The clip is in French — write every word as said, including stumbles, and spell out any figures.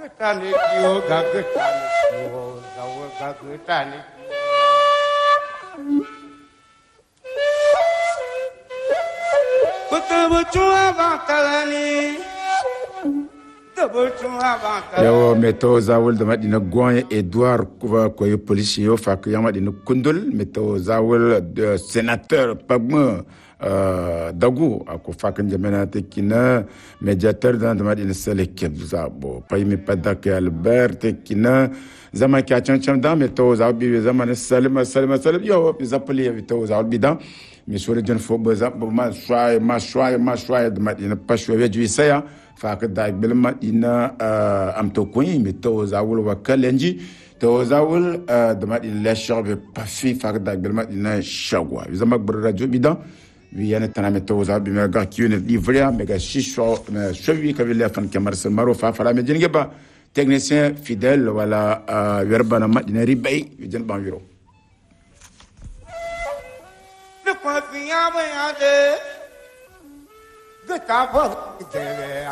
gutani kiyo ga gutani kiyo zawo ga gutani Yo meto zawul da madina goye Edouard kuva koy policier yo fak yama dina kundul meto zawul de sénateur pagma euh dagu ako fak njamena tekina médiateur dans de madina selek zabo pay mi padak Albert tekina zama ki achan cham da meto zabi zama salima salima salim yo zapali meto zawul bidan mi sore jon fo baza ma sway ma sway ma sway de madina pashwe ju saya fa ka da bil madina am to koyi mi to zawul wa kalenji to zawul de madina la shabe pa fi fa ka da bil madina shagwa zama gbur radio bidan wi yana taname to zawul bi me ga kiune livrer me ga shisho me shawi ka villa fan kamar sel maro fa fala me jinge ba technicien fidèle wala werbana madina ribay wi jen ban wiro Confiava em a Deus, gritava de